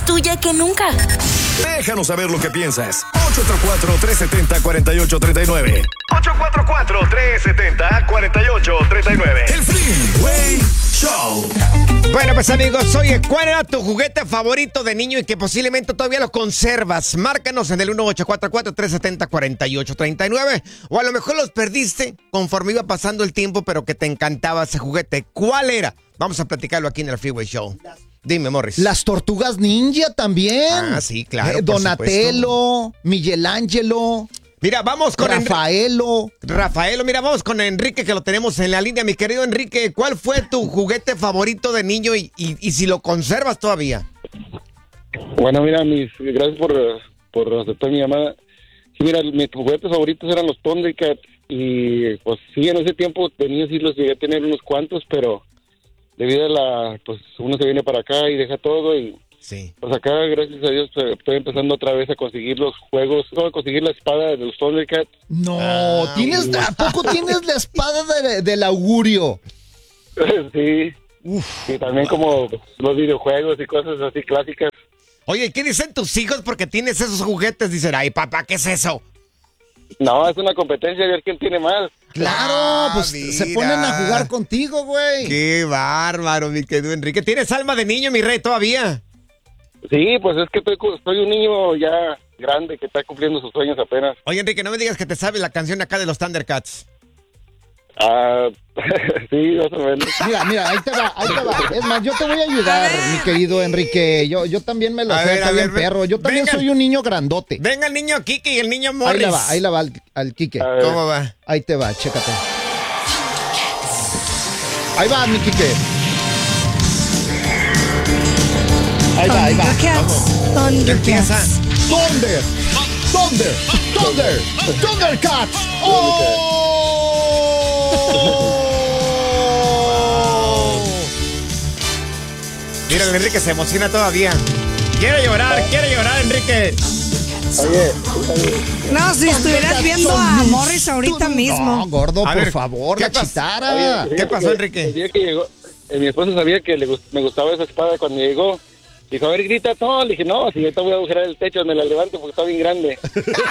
tuya que nunca. Déjanos saber lo que piensas. 844-370-4839. 844-370-4839. El Freeway Show. Bueno, pues amigos, oye, ¿cuál era tu juguete favorito de niño y que posiblemente todavía lo conservas? Márcanos en el 1844-370-4839. O a lo mejor los perdiste conforme iba pasando el tiempo, pero que te encantaba ese juguete. ¿Cuál era? Vamos a platicarlo aquí en el Freeway Show. Dime, Morris. Las tortugas ninja también. Ah, sí, claro. Donatello, Michelangelo. Mira, vamos con Rafaelo, mira, vamos con Enrique, que lo tenemos en la línea. Mi querido Enrique, ¿cuál fue tu juguete favorito de niño y si lo conservas todavía? Bueno, mira, gracias por aceptar mi llamada. Sí, mira, mis juguetes favoritos eran los Thundercats y pues sí, en ese tiempo de niño sí los llegué a tener unos cuantos, pero debido a pues uno se viene para acá y deja todo y sí. Pues acá, gracias a Dios, estoy empezando otra vez a conseguir los juegos, a conseguir la espada de los Thundercats. No, ¿a poco tienes la espada del augurio? Sí. Uf. Y también como los videojuegos y cosas así clásicas. Oye, ¿qué dicen tus hijos porque tienes esos juguetes? Dicen, ay, papá, ¿qué es eso? No, es una competencia de ver quién tiene más. Claro, pues mira. Se ponen a jugar contigo, güey. Qué bárbaro, mi querido Enrique. ¿Tienes alma de niño, mi rey, todavía? Sí, pues es que soy un niño ya grande que está cumpliendo sus sueños apenas. Oye, Enrique, no me digas que te sabes la canción acá de los Thundercats. Sí, más o menos. Mira, ahí te va. Es más, yo te voy a ayudar, mi querido Enrique. Yo también me lo sé, está bien perro. Yo también soy un niño grandote. Venga el niño Kike y el niño Morris. Ahí la va al Kike. ¿Cómo va? Ahí te va, chécate. Ahí va, mi Kike. Ahí va. Thundercats. Thundercats. Mira, el Enrique se emociona todavía. Quiere llorar, Enrique. Oye. No, si estuvieras viendo a Morris ahorita mismo. No, gordo, por favor, ¿qué la chitara. ¿Qué pasó, Enrique? El día que llegó, mi esposa sabía que me gustaba esa espada cuando llegó. Dijo, a ver, grita todo. Le dije, no, si yo te voy a agujerar el techo, me la levanto porque está bien grande.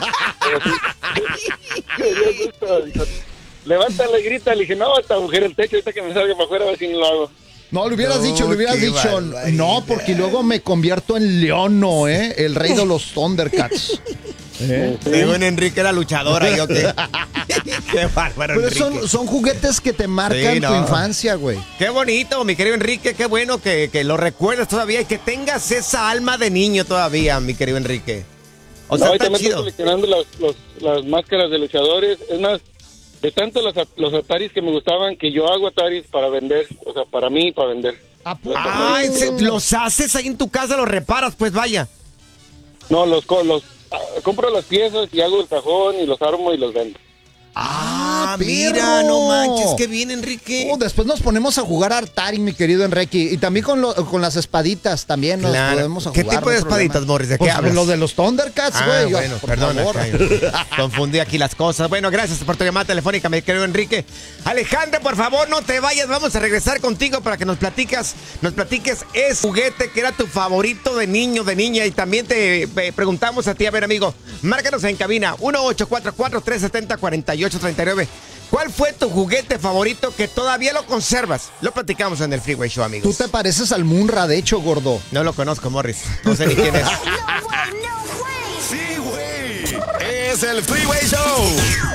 Dijo, levántala y grita. Le dije, no, te agujera el techo, ahorita que me salga para afuera a ver si no lo hago. No, le hubieras dicho, no, porque luego me convierto en Leono, el rey de los Thundercats. Digo, Enrique era luchadora, yo qué. Qué bárbaro, pero Enrique. son juguetes que te marcan tu infancia, güey. Qué bonito, mi querido Enrique, qué bueno que lo recuerdas todavía y que tengas esa alma de niño todavía, mi querido Enrique. O sea, está también chido. estoy coleccionando las máscaras de luchadores. Es más, de tanto los Ataris que me gustaban, que yo hago Ataris para vender, o sea, para mí, para vender. ¿Los haces ahí en tu casa, los reparas? Pues vaya. No, compro las piezas y hago el cajón y los armo y los vendo. Mira, no manches, qué bien, Enrique. Después nos ponemos a jugar a Atari, mi querido Enrique. Y también con las espaditas también nos podemos a jugar. ¿Qué tipo de espaditas, Morris? ¿De qué hablas? Lo de los Thundercats, güey. Bueno, perdona. Confundí aquí las cosas. Bueno, gracias por tu llamada telefónica, mi querido Enrique. Alejandra, por favor, no te vayas. Vamos a regresar contigo para que nos platiques ese juguete que era tu favorito de niño, de niña. Y también te preguntamos a ti, a ver, amigo, márcanos en cabina 1-844-370-4839. ¿Cuál fue tu juguete favorito que todavía lo conservas? Lo platicamos en el Freeway Show, amigos. Tú te pareces al Munra, de hecho, gordo. No lo conozco, Morris. No sé ni quién es. Sí, güey. Es el Freeway Show.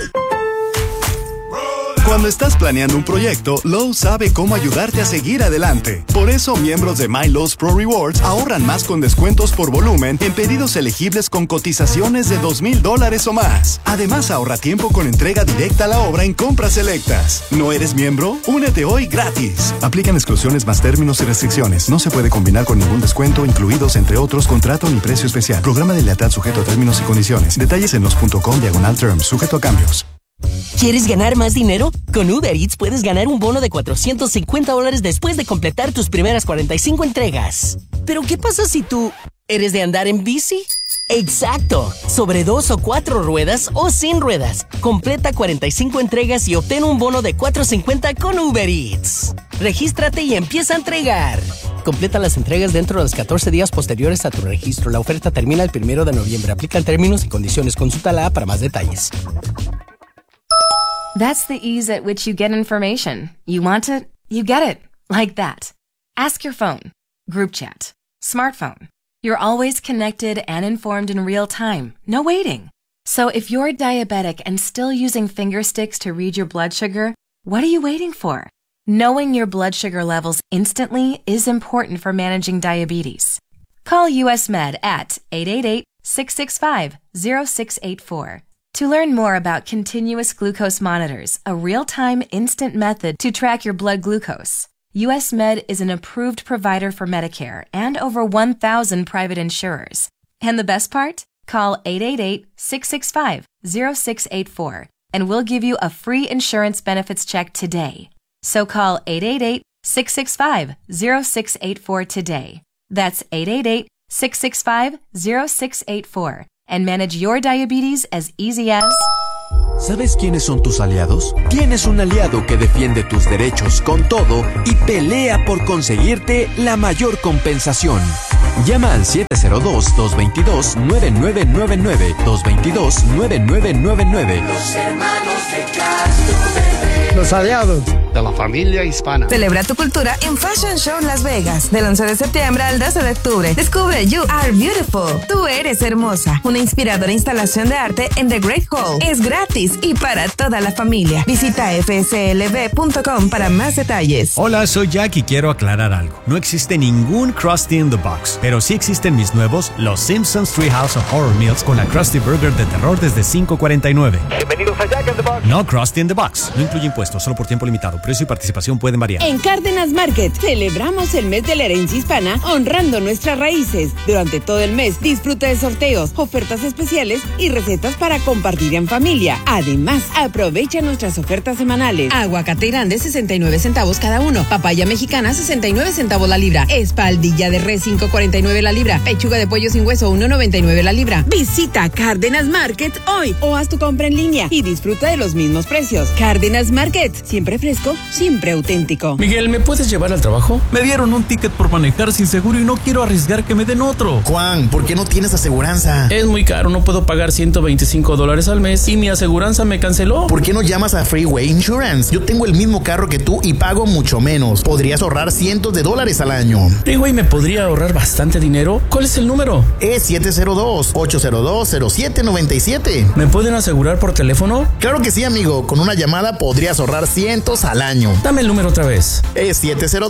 Cuando estás planeando un proyecto, Lowe's sabe cómo ayudarte a seguir adelante. Por eso, miembros de My Lowe's Pro Rewards ahorran más con descuentos por volumen en pedidos elegibles con cotizaciones de $2,000 o más. Además, ahorra tiempo con entrega directa a la obra en compras selectas. ¿No eres miembro? Únete hoy gratis. Aplican exclusiones más términos y restricciones. No se puede combinar con ningún descuento, incluidos, entre otros, contrato ni precio especial. Programa de lealtad sujeto a términos y condiciones. Detalles en los.com/terms, sujeto a cambios. ¿Quieres ganar más dinero? Con Uber Eats puedes ganar un bono de $450 después de completar tus primeras 45 entregas. ¿Pero qué pasa si tú eres de andar en bici? ¡Exacto! Sobre 2 o 4 ruedas o sin ruedas. Completa 45 entregas y obtén un bono de $450 con Uber Eats. Regístrate y empieza a entregar. Completa las entregas dentro de los 14 días posteriores a tu registro. La oferta termina el 1 de noviembre. Aplican términos y condiciones. Consulta la para más detalles. That's the ease at which you get information. You want it, you get it. Like that. Ask your phone. Group chat. Smartphone. You're always connected and informed in real time. No waiting. So if you're diabetic and still using finger sticks to read your blood sugar, what are you waiting for? Knowing your blood sugar levels instantly is important for managing diabetes. Call US Med at 888-665-0684 to learn more about continuous glucose monitors, a real-time instant method to track your blood glucose. US Med is an approved provider for Medicare and over 1,000 private insurers. And the best part? Call 888-665-0684 and we'll give you a free insurance benefits check today. So call 888-665-0684 today. That's 888-665-0684 and manage your diabetes as easy as... ¿Sabes quiénes son tus aliados? Tienes un aliado que defiende tus derechos con todo y pelea por conseguirte la mayor compensación. Llama al 702-222-9999. 222-9999. Los hermanos de Castro Bebé. Los aliados de la familia hispana. Celebra tu cultura en Fashion Show Las Vegas. Del 11 de septiembre al 12 de octubre. Descubre You Are Beautiful. Tú eres hermosa. Una inspiradora instalación de arte en The Great Hall. Es gratis y para toda la familia. Visita fslb.com para más detalles. Hola, soy Jack y quiero aclarar algo. No existe ningún Krusty in the Box, pero sí existen mis nuevos Los Simpsons Treehouse of Horror Meals con la Krusty Burger de terror desde $5.49. Bienvenidos a Jack in the Box. No Krusty in the Box. No incluye impuestos, solo por tiempo limitado. Precio y participación pueden variar. En Cárdenas Market celebramos el mes de la herencia hispana honrando nuestras raíces. Durante todo el mes disfruta de sorteos, ofertas especiales y recetas para compartir en familia. Además, aprovecha nuestras ofertas semanales. Aguacate grande 69 centavos cada uno. Papaya mexicana 69 centavos la libra. Espaldilla de res 5.49 la libra. Pechuga de pollo sin hueso 1.99 la libra. Visita Cárdenas Market hoy o haz tu compra en línea y disfruta de los mismos precios. Cárdenas Market, siempre fresco, siempre auténtico. Miguel, ¿me puedes llevar al trabajo? Me dieron un ticket por manejar sin seguro y no quiero arriesgar que me den otro. Juan, ¿por qué no tienes aseguranza? Es muy caro, no puedo pagar $125 al mes y mi aseguranza me canceló. ¿Por qué no llamas a Freeway Insurance? Yo tengo el mismo carro que tú y pago mucho menos. Podrías ahorrar cientos de dólares al año. Freeway me podría ahorrar bastante dinero. ¿Cuál es el número? Es 702-802-0797. ¿Me pueden asegurar por teléfono? Claro que sí, amigo. Con una llamada podrías ahorrar cientos al año. Dame el número otra vez. Es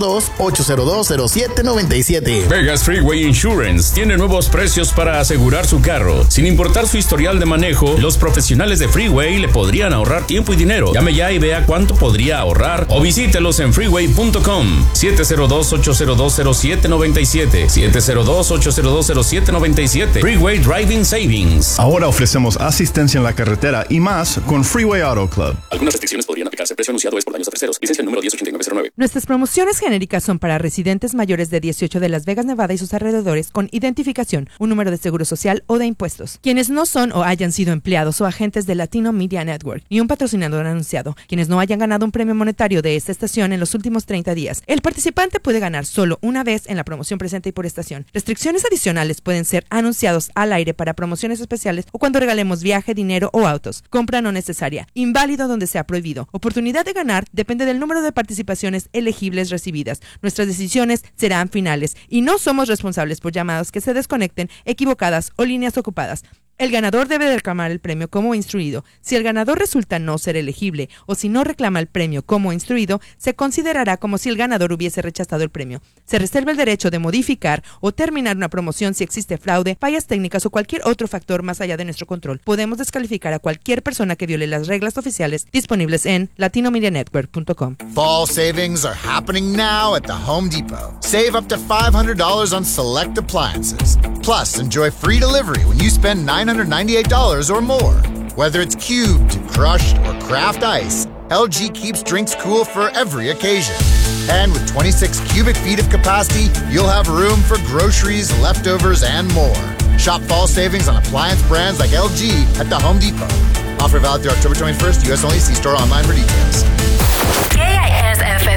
702-802-0797. Vegas Freeway Insurance tiene nuevos precios para asegurar su carro. Sin importar su historial de manejo, los profesionales de Freeway le podrían ahorrar tiempo y dinero. Llame ya y vea cuánto podría ahorrar o visítelos en freeway.com. 702-802-0797. 702-802-0797. Freeway Driving Savings. Ahora ofrecemos asistencia en la carretera y más con Freeway Auto Club. Algunas restricciones podrían aplicarse. Precio anunciado es por daños a terceros. Licencia número 108909. Nuestras promociones genéricas son para residentes mayores de 18 de Las Vegas, Nevada y sus alrededores con identificación, un número de seguro social o de impuestos. Quienes no son o hayan sido empleados o agentes de Latino Media Network ni un patrocinador anunciado. Quienes no hayan ganado un premio monetario de esta estación en los últimos 30 días. El participante puede ganar solo una vez en la promoción presente y por estación. Restricciones adicionales pueden ser anunciados al aire para promociones especiales o cuando regalemos viaje, dinero o autos. Compra no necesaria. Inválido donde sea prohibido. Oportunidad de ganar depende del número de participaciones elegibles recibidas. Nuestras decisiones serán finales y no somos responsables por llamadas que se desconecten, equivocadas o líneas ocupadas. El ganador debe de reclamar el premio como instruido. Si el ganador resulta no ser elegible o si no reclama el premio como instruido, se considerará como si el ganador hubiese rechazado el premio. Se reserva el derecho de modificar o terminar una promoción si existe fraude, fallas técnicas o cualquier otro factor más allá de nuestro control. Podemos descalificar a cualquier persona que viole las reglas oficiales disponibles en latinomedianetwork.com. Fall savings are happening now at the Home Depot. Save up to $500 on select appliances. Plus, enjoy free delivery when you spend $998 or more. Whether it's cubed, crushed, or craft ice, LG keeps drinks cool for every occasion. And with 26 cubic feet of capacity, you'll have room for groceries, leftovers, and more. Shop fall savings on appliance brands like LG at the Home Depot. Offer valid through October 21st, U.S. only. See store online for details. KISFM Las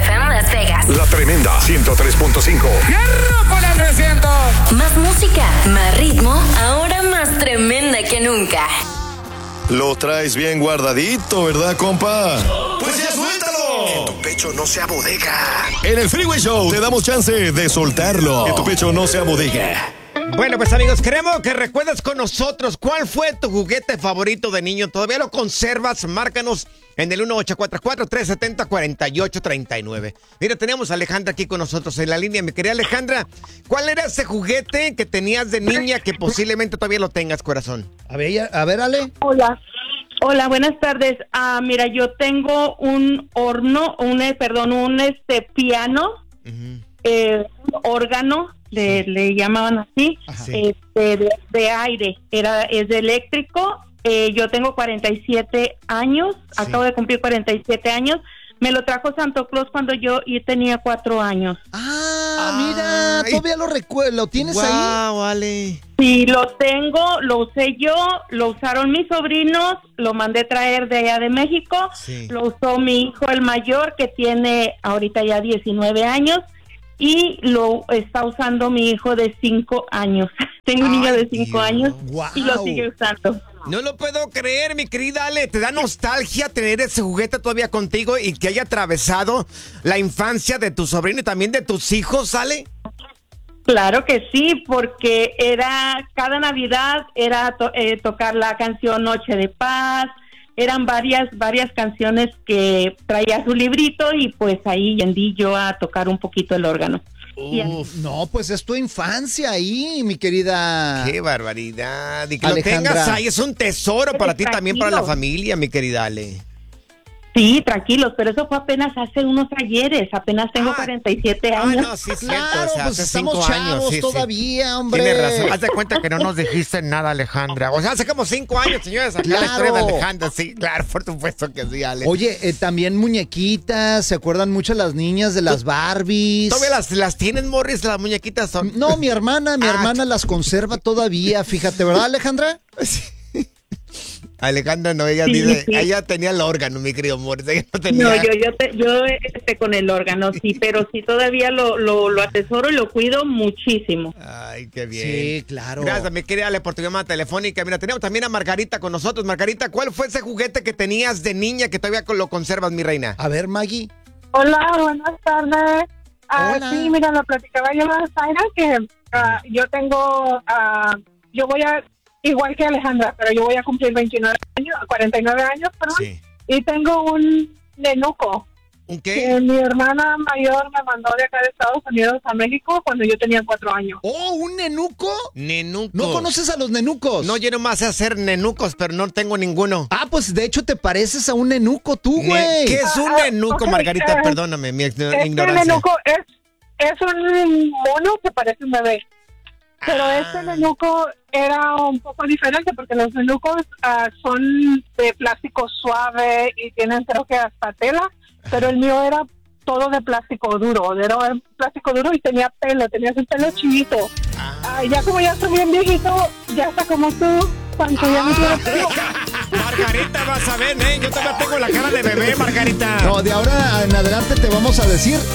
Las Vegas. La Tremenda 103.5. ¡Hierro con el 300! Más música, más ritmo, ahora más tremenda que nunca. Lo traes bien guardadito, ¿verdad, compa? ¡Pues ya suéltalo! Que tu pecho no sea bodega. En el Freeway Show te damos chance de soltarlo. Que tu pecho no sea bodega. Bueno, pues amigos, queremos que recuerdes con nosotros cuál fue tu juguete favorito de niño. ¿Todavía lo conservas? Márcanos en el 1844-370-4839. Mira, tenemos a Alejandra aquí con nosotros en la línea. Mi querida Alejandra, ¿cuál era ese juguete que tenías de niña que posiblemente todavía lo tengas, corazón? A ver, Ale. Hola, buenas tardes. Mira, yo tengo un horno, un piano, órgano, le llamaban así, de aire, es de eléctrico. Yo tengo 47 años, acabo de cumplir 47 años. Me lo trajo Santo Claus cuando yo tenía 4 años. Mira, todavía lo recuerdo, ¿lo tienes ahí? Vale. Sí, lo tengo, lo usé yo, lo usaron mis sobrinos, lo mandé traer de allá de México, lo usó mi hijo el mayor, que tiene ahorita ya 19 años, y lo está usando mi hijo de 5 años. Tengo un niño de 5 años y lo sigue usando. No lo puedo creer, mi querida Ale. ¿Te da nostalgia tener ese juguete todavía contigo y que haya atravesado la infancia de tu sobrino y también de tus hijos, Ale? Claro que sí, porque cada Navidad era tocar la canción Noche de Paz. Eran varias canciones que traía su librito y pues ahí aprendí yo a tocar un poquito el órgano. No, pues es tu infancia ahí, mi querida. ¡Qué barbaridad! Y que Alejandra, lo tengas ahí es un tesoro para ti, también para la familia, mi querida Ale. Sí, tranquilos, pero eso fue apenas hace unos ayeres, apenas tengo 47 años. No, sí, claro, cierto, pues estamos chavos todavía, hombre. Tienes razón, haz de cuenta que no nos dijiste nada, Alejandra. O sea, hace como 5 años, señores, acá la historia de Alejandra, sí, claro, por supuesto que sí, Ale. Oye, también muñequitas, ¿se acuerdan mucho las niñas de las Barbies? ¿Todavía las tienen, Morris, las muñequitas son? No, mi hermana las conserva todavía, fíjate, ¿verdad, Alejandra? Sí. Alejandra no, ella dice, ella tenía el órgano, mi querido Morris, ella no tenía. No, yo con el órgano, sí, pero sí todavía lo atesoro y lo cuido muchísimo. Ay, qué bien. Sí, claro. Gracias, mi querida Ale, por tu llamada telefónica. Mira, tenemos también a Margarita con nosotros. Margarita, ¿cuál fue ese juguete que tenías de niña que todavía lo conservas, mi reina? A ver, Maggie. Hola, buenas tardes. Hola. Sí, mira, lo platicaba yo a Zaira que yo tengo, yo voy a, igual que Alejandra, pero yo voy a cumplir 49 años, perdón. Sí. Y tengo un nenuco. ¿Un qué? Que mi hermana mayor me mandó de acá de Estados Unidos a México cuando yo tenía 4 años. ¡Oh, un nenuco! Nenuco. ¿No conoces a los nenucos? No, yo nomás sé hacer nenucos, pero no tengo ninguno. Pues de hecho te pareces a un nenuco tú, güey. ¿Qué es un nenuco, okay, Margarita? Perdóname mi ignorancia. El nenuco es un mono que parece un bebé. Pero este nenuco era un poco diferente porque los nenucos son de plástico suave y tienen creo que hasta tela, pero el mío era todo de plástico duro, y tenía su pelo chinito. Ya como ya estoy bien viejito, ya está como tú, cuando ya me quiero pelo. Margarita, vas a ver, yo todavía tengo la cara de bebé, Margarita. No, de ahora en adelante te vamos a decir